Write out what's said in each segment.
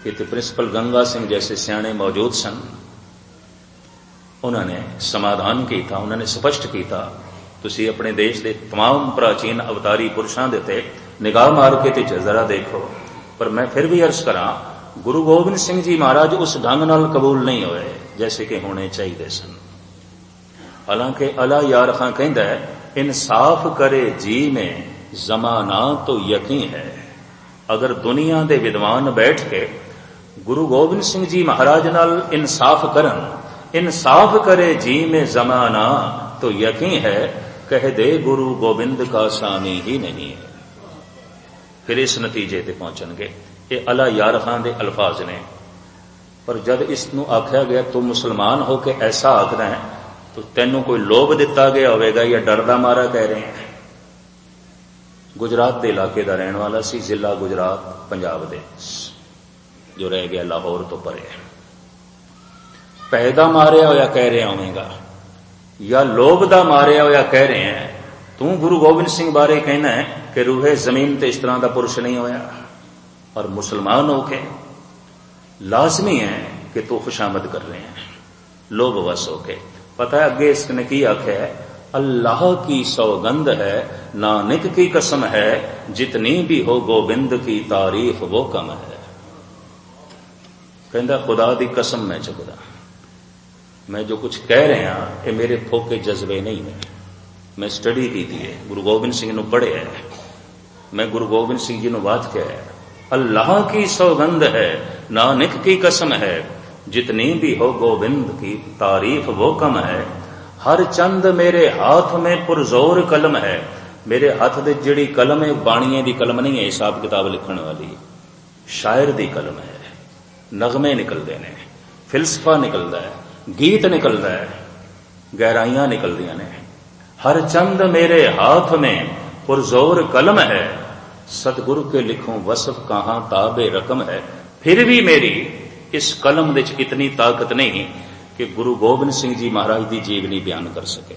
इतने प्रिंसिपल गंगा सिंह जैसे सियाणे मौजूद सन। उन्होंने समाधान किया, उन्होंने स्पष्ट किया तुसी अपने देश के तमाम प्राचीन अवतारी पुरुषों के उत्ते निगाह मार के ते जरा देखो। पर मैं फिर भी अर्ज करा, गुरु गोबिंद सिंह जी महाराज उस ढंग नाल कबूल नहीं होए जैसे कि होने चाहिए सन। हालांकि अला यार खां कहंदा है, इंसाफ करे जी में जमाना तो यकीन है। अगर दुनिया के विद्वान बैठ के गुरु गोबिंद सिंह जी महाराज नाल इंसाफ करन, इंसाफ करे जी में जमाना तो यकीन है, कह दे गुरु गोबिंद का स्वामी ही नहीं है। फिर इस नतीजे ते पहुंचणगे। ये अला यार खां दे अल्फाज ने। पर जब इसनूं आख्या गया तू मुसलमान हो के ऐसा आखदा है, तो तेनों कोई लोभ दिता गया होगा या डर दा मारा कह रहे हैं। गुजरात के इलाके का रहने वाला सी, जिला गुजरात पंजाब दे, जो रह गया लाहौर तो परे। पैदा मारिया होया कह रहे होवेगा या लोभ दा मारिया होया कह रहे हैं। तू गुरु गोबिंद सिंह बारे कहना है कि रूहे जमीन ते इस तरह का पुरुष नहीं होया। और मुसलमान होके लाजमी है कि तू खुशामद कर रहे हैं लोभवश होके। पता है अगे इसने की आख्या है, अल्लाह की सौगंध है, नानक की कसम है, जितनी भी हो गोबिंद की तारीफ वो कम है। कहता खुदा दी कसम मैं चुकदा, मैं जो कुछ कह रहा ये मेरे फोके जज्बे नहीं है। मैं स्टडी की थी, गुरु गोबिंद सिंह नूं पढ़िया है, मैं गुरु गोबिंद सिंह जी नूं बात किया है। अल्लाह की सौगंध है, नानक की कसम है, जितनी भी हो गोविंद की तारीफ वो कम है। हर चंद मेरे हाथ में पुरजोर कलम है। मेरे हाथ दे जिहड़ी कलम है बाणीए दी कलम नहीं है, हिसाब किताब लिखण वाली, शायर दी कलम है। नगमे निकलते ने, फिलसफा निकलता है, गीत निकलता है, गहराइयां निकलदियां ने। हर चंद मेरे हाथ में पुरजोर कलम है, सतगुरु के लिखूं वसफ कहां ताबे रकम है। फिर भी मेरी इस कलम विच इतनी ताकत नहीं कि गुरु गोबिंद सिंह जी महाराज की जीवनी बयान कर सके।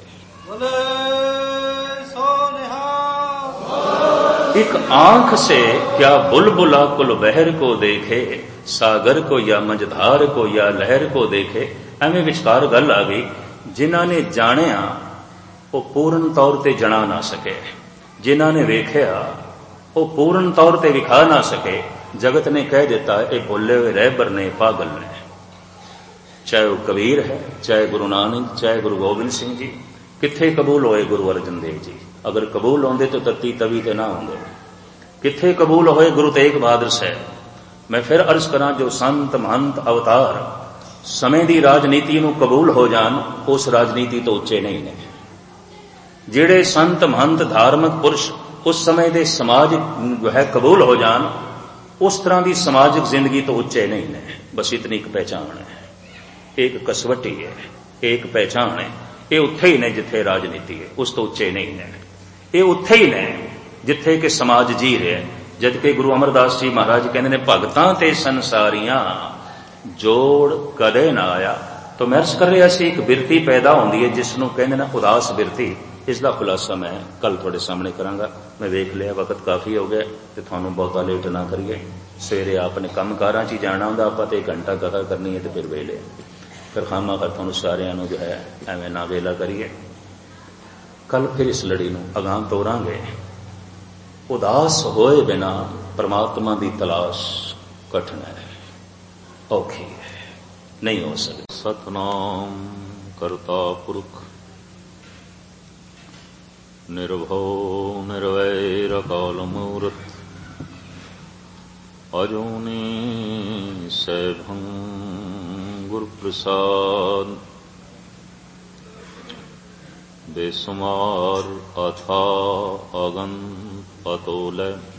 एक आंख से क्या बुलबुला कुल बहर को देखे, सागर को या मंझधार को या लहर को देखे। एवें विचकार गल आ गई, जिन्हां ने जानिया वो पूर्ण तौर ते जना ना सके, जिन्हां ने वेख्या वो पूर्ण तौर ते विखा ना सके। जगत ने कह देता ये भुले हुए रहबर ने, पागल ने। चाहे वो कबीर है, चाहे गुरु नानक, चाहे गुरु गोबिंद सिंह जी। किथे कबूल होए गुरु अर्जन देव जी? अगर कबूल होंदे तो तत्ती तवी ते ना होंदे। किथे कबूल होए गुरु तेग बहादुर साहब? मैं फिर अर्ज करा, जो संत महंत अवतार समय की राजनीति नूं कबूल हो जान, उस राजनीति तो उच्चे नहीं ने। जिहड़े संत महंत धार्मिक पुरुष उस समय के समाज जो है कबूल हो जान, उस तरह की समाजिक जिंदगी तो उच्चे नहीं ने। बस इतनी एक पहचान है, एक कसवटी है, एक पहचान है। ये उत्थे ही ने जिथे राजनीति है, उस तो उच्चे नहीं ने। ये उत्थे ही ने जिथे के समाज जी रहे। जबकि गुरु अमरदास जी महाराज कहते ने, भगतां ते संसारियां जोड़ कदे ना आया। तो मैं अर्ज कर रहा सी, एक बिरती पैदा होंदी है जिसनों कहते ना उदास बिरती। इसका खुलासा मैं कल थोड़े सामने करांगा। मैं वेख लिया वक्त काफ़ी हो गया, तो थानू बहुता लेट ना करिए। सवेरे आपने काम कारां च जाना होंदा, आपां ते घंटा कथा करनी है तो फिर वेले फिर खामा कर थानू सारियां नू जो है एवं ना वेला करिए। कल फिर इस लड़ी नू अगां तोरांगे। उदास होए बिना परमात्मा की तलाश कठिन है, औखी है, नहीं हो सकती। सतनाम करता पुरख निर्भव निर्वैर काल मूर्त, अजूनी सैभं गुरु प्रसाद। बेसुमार अथा अगन अतोलय,